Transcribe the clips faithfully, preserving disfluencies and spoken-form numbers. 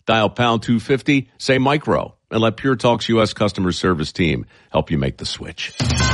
Dial pound two fifty, say micro, and let Pure Talk's U S customer service team help you make the switch.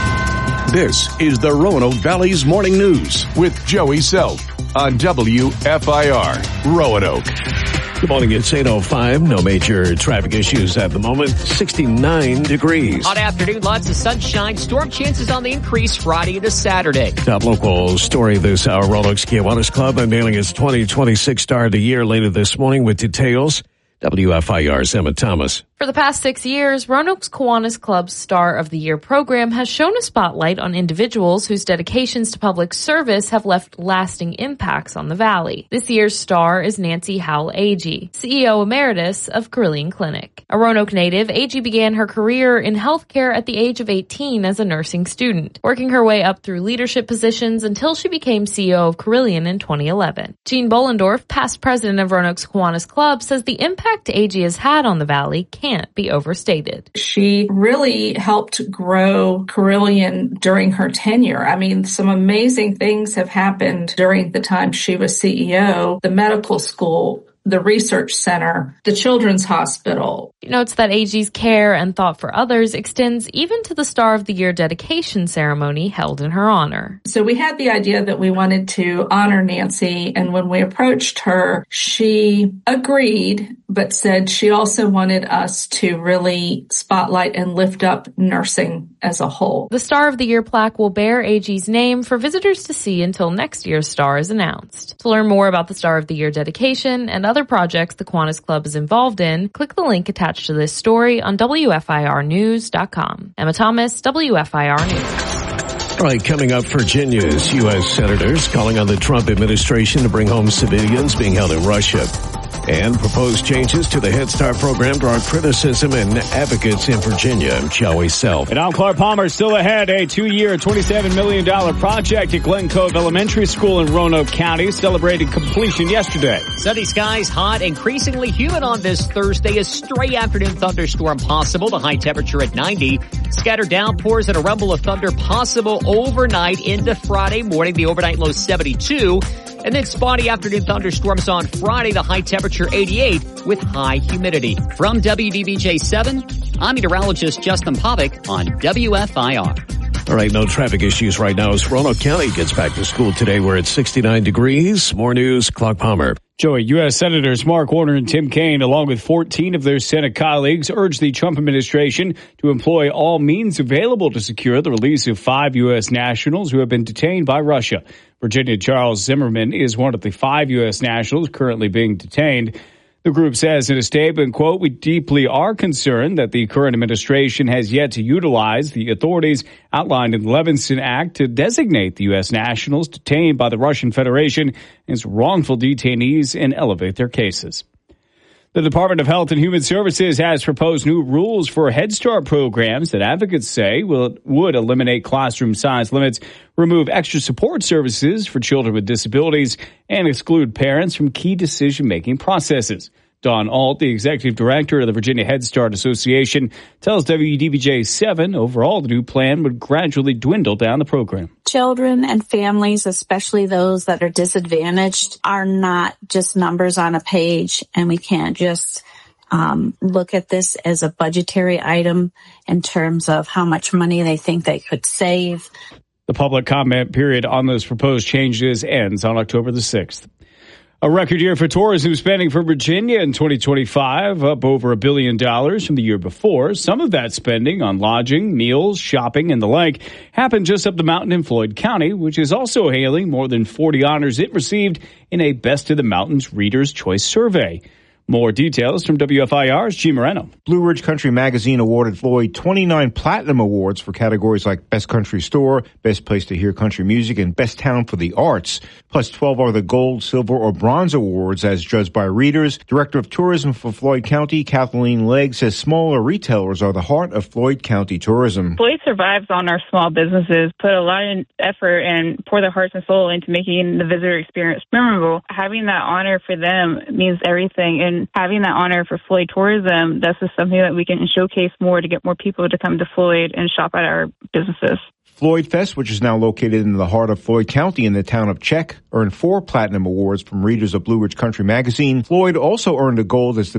This is the Roanoke Valley's Morning News with Joey Self on W F I R Roanoke. Good morning, it's eight oh five. No major traffic issues at the moment. sixty-nine degrees. Hot afternoon, lots of sunshine. Storm chances on the increase Friday into Saturday. Top local story this hour. Roanoke's Kiwanis Club unveiling its twenty twenty-six Star of the Year later this morning with details. W F I R's Emma Thomas. For the past six years, Roanoke's Kiwanis Club's Star of the Year program has shown a spotlight on individuals whose dedications to public service have left lasting impacts on the valley. This year's star is Nancy Howell Agee, C E O Emeritus of Carilion Clinic. A Roanoke native, Agee began her career in healthcare at the age of eighteen as a nursing student, working her way up through leadership positions until she became C E O of Carilion in twenty eleven. Gene Bollendorf, past president of Roanoke's Kiwanis Club, says the impact Agee has had on the valley can't be overstated. She really helped grow Carilion during her tenure. I mean, some amazing things have happened during the time she was C E O. The medical school, the research center, the children's hospital. She notes that Agee's care and thought for others extends even to the Star of the Year dedication ceremony held in her honor. So we had the idea that we wanted to honor Nancy, and when we approached her, she agreed, but said she also wanted us to really spotlight and lift up nursing as a whole. The Star of the Year plaque will bear Agee's name for visitors to see until next year's star is announced. To learn more about the Star of the Year dedication and other projects the Kiwanis Club is involved in, click the link attached to this story on W F I R news dot com. Emma Thomas, W F I R News. All right, coming up, Virginia's U S senators calling on the Trump administration to bring home civilians being held in Russia. And proposed changes to the Head Start program draw criticism and advocates in Virginia. Joey Self. And I'm Clark Palmer, still ahead. A two-year, twenty-seven million dollars project at Glen Cove Elementary School in Roanoke County celebrated completion yesterday. Sunny skies, hot, increasingly humid on this Thursday. A stray afternoon thunderstorm possible. The high temperature at ninety. Scattered downpours and a rumble of thunder possible overnight into Friday morning. The overnight low seventy-two. And then spotty afternoon thunderstorms on Friday, the high temperature eighty-eight with high humidity. From W D B J seven, I'm meteorologist Justin Povick on W F I R. All right, no traffic issues right now as Roanoke County gets back to school today. We're at sixty-nine degrees. More news, Clark Palmer. Joey, U S Senators Mark Warner and Tim Kaine, along with fourteen of their Senate colleagues, urged the Trump administration to employ all means available to secure the release of five U S nationals who have been detained by Russia. Virginia Charles Zimmerman is one of the five U S nationals currently being detained. The group says in a statement, quote, "We deeply are concerned that the current administration has yet to utilize the authorities outlined in the Levinson Act to designate the U S nationals detained by the Russian Federation as wrongful detainees and elevate their cases." The Department of Health and Human Services has proposed new rules for Head Start programs that advocates say will would eliminate classroom size limits, remove extra support services for children with disabilities, and exclude parents from key decision-making processes. Don Alt, the executive director of the Virginia Head Start Association, tells W D B J seven overall the new plan would gradually dwindle down the program. Children and families, especially those that are disadvantaged, are not just numbers on a page, and we can't just um, look at this as a budgetary item in terms of how much money they think they could save. The public comment period on those proposed changes ends on October the sixth. A record year for tourism spending for Virginia in twenty twenty-five, up over a billion dollars from the year before. Some of that spending on lodging, meals, shopping, and the like happened just up the mountain in Floyd County, which is also hailing more than forty honors it received in a Best of the Mountains Reader's Choice survey. More details from W F I R's G. Moreno. Blue Ridge Country Magazine awarded Floyd twenty-nine Platinum Awards for categories like Best Country Store, Best Place to Hear Country Music, and Best Town for the Arts. Plus twelve are the Gold, Silver, or Bronze Awards as judged by readers. Director of Tourism for Floyd County, Kathleen Legg, says smaller retailers are the heart of Floyd County tourism. Floyd survives on our small businesses, put a lot of effort and pour their hearts and soul into making the visitor experience memorable. Having that honor for them means everything. And having that honor for Floyd tourism, that's just something that we can showcase more to get more people to come to Floyd and shop at our businesses. Floyd Fest, which is now located in the heart of Floyd County in the town of Czech, earned four Platinum Awards from readers of Blue Ridge Country Magazine. Floyd also earned a gold as the